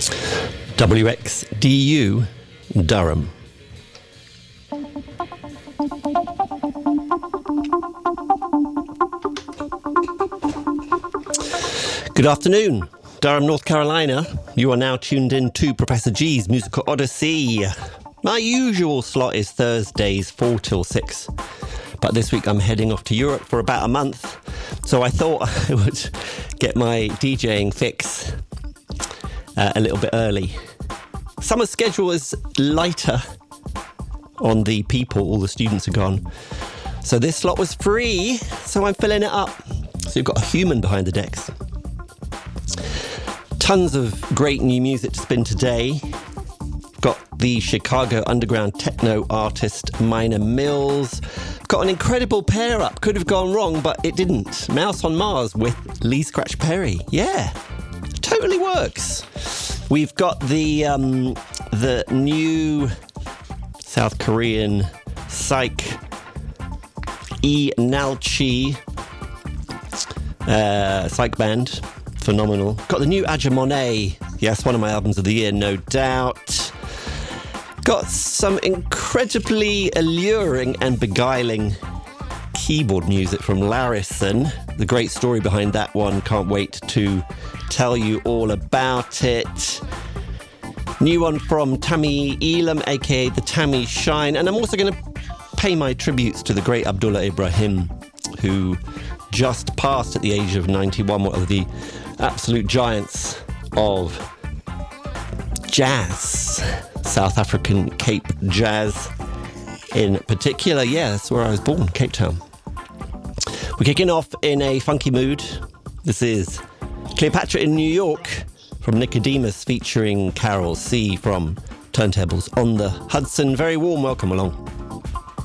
WXDU Durham. Good afternoon, Durham, North Carolina. You are now tuned in to Professor G's Musical Odyssey. My usual slot is Thursdays 4 till 6, but this week I'm heading off to Europe for about a month, so I thought I would get my DJing fix a little bit early. Summer schedule is lighter on the people, all the students are gone, so this slot was free, so I'm filling it up. So you've got a human behind the decks. Tons of great new music to spin today. Got the Chicago underground techno artist Minor Mills. Got an incredible pair up. Could have gone wrong, but it didn't. Mouse on Mars with Lee Scratch Perry. Yeah, totally works. We've got the new South Korean Psych E Nalchi Psych band. Phenomenal. Got the new Adja Monet. Yes, one of my albums of the year, no doubt. Got some incredibly alluring and beguiling keyboard music from Larison. The great story behind that one. Can't wait to tell you all about it. New one from Tammy Elam, aka the Tammy Shine. And I'm also going to pay my tributes to the great Abdullah Ibrahim, who just passed at the age of 91, one of the absolute giants of jazz, South African Cape jazz in particular. Yeah, that's where I was born, Cape Town. We're kicking off in a funky mood. This is Cleopatra in New York from Nicodemus featuring Carol C from Turntables on the Hudson. Very warm welcome along.